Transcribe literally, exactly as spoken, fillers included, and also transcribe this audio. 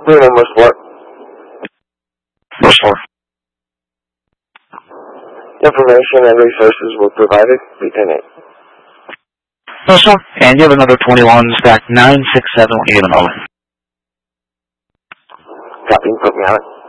Luna must work. First floor. Information and resources were provided, Lieutenant. Yes, sir. And you have another twenty-one, stack nine six seven, what you gonna know? Copy, put me on it.